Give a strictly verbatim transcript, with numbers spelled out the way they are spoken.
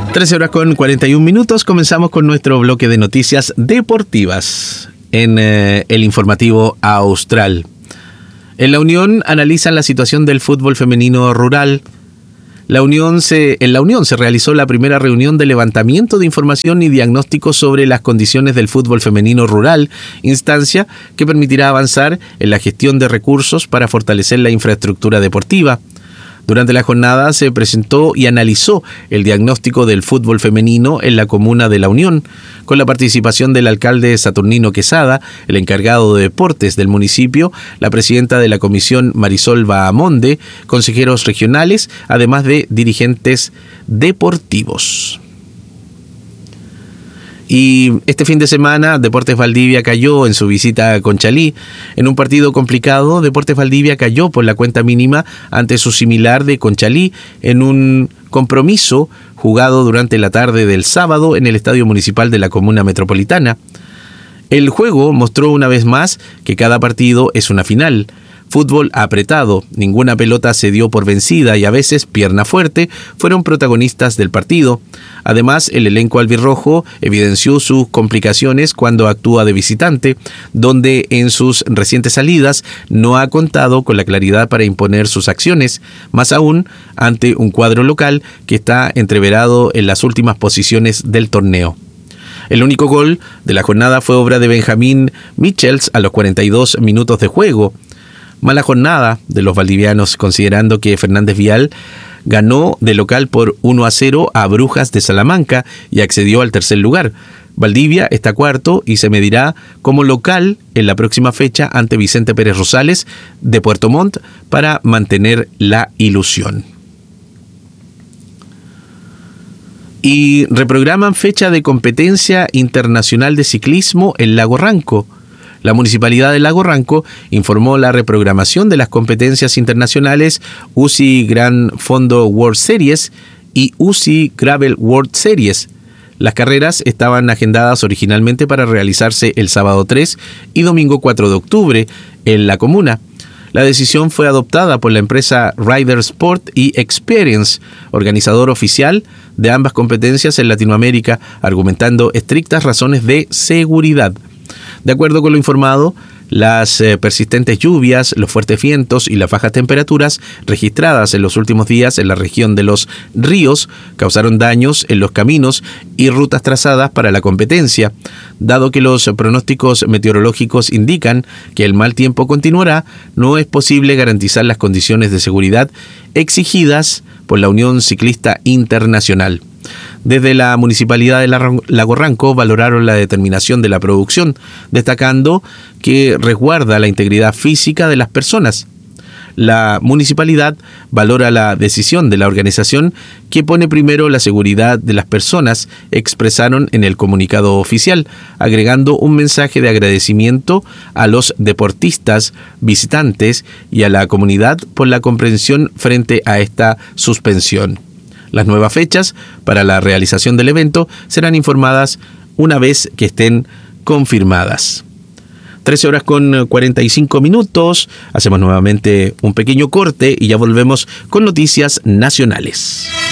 trece horas con cuarenta y un minutos. Comenzamos con nuestro bloque de noticias deportivas en eh, el informativo austral. En la Unión analizan la situación del fútbol femenino rural. La Unión se, en la Unión se realizó la primera reunión de levantamiento de información y diagnóstico sobre las condiciones del fútbol femenino rural, instancia que permitirá avanzar en la gestión de recursos para fortalecer la infraestructura deportiva. Durante la jornada se presentó y analizó el diagnóstico del fútbol femenino en la comuna de La Unión, con la participación del alcalde Saturnino Quesada, el encargado de deportes del municipio, la presidenta de la comisión Marisol Bahamonde, consejeros regionales, además de dirigentes deportivos. Y este fin de semana, Deportes Valdivia cayó en su visita a Conchalí. En un partido complicado, Deportes Valdivia cayó por la cuenta mínima ante su similar de Conchalí en un compromiso jugado durante la tarde del sábado en el Estadio Municipal de la Comuna Metropolitana. El juego mostró una vez más que cada partido es una final. Fútbol apretado, ninguna pelota se dio por vencida y a veces pierna fuerte fueron protagonistas del partido. Además, el elenco albirrojo evidenció sus complicaciones cuando actúa de visitante, donde en sus recientes salidas no ha contado con la claridad para imponer sus acciones, más aún ante un cuadro local que está entreverado en las últimas posiciones del torneo. El único gol de la jornada fue obra de Benjamín Michels a los cuarenta y dos minutos de juego. Mala jornada de los valdivianos, considerando que Fernández Vial ganó de local por uno a cero a Brujas de Salamanca y accedió al tercer lugar. Valdivia está cuarto y se medirá como local en la próxima fecha ante Vicente Pérez Rosales de Puerto Montt para mantener la ilusión. Y reprograman fecha de competencia internacional de ciclismo en Lago Ranco. La Municipalidad de Lago Ranco informó la reprogramación de las competencias internacionales U C I Gran Fondo World Series y U C I Gravel World Series. Las carreras estaban agendadas originalmente para realizarse el sábado tres y domingo cuatro de octubre en la comuna. La decisión fue adoptada por la empresa Rider Sport y Experience, organizador oficial de ambas competencias en Latinoamérica, argumentando estrictas razones de seguridad. De acuerdo con lo informado, las eh, persistentes lluvias, los fuertes vientos y las bajas temperaturas registradas en los últimos días en la región de los ríos causaron daños en los caminos y rutas trazadas para la competencia. Dado que los pronósticos meteorológicos indican que el mal tiempo continuará, no es posible garantizar las condiciones de seguridad exigidas por la Unión Ciclista Internacional. Desde la Municipalidad de Lago Ranco valoraron la determinación de la producción, destacando que resguarda la integridad física de las personas. La municipalidad valora la decisión de la organización que pone primero la seguridad de las personas, expresaron en el comunicado oficial, agregando un mensaje de agradecimiento a los deportistas, visitantes y a la comunidad por la comprensión frente a esta suspensión. Las nuevas fechas para la realización del evento serán informadas una vez que estén confirmadas. trece horas con cuarenta y cinco minutos. Hacemos nuevamente un pequeño corte y ya volvemos con noticias nacionales.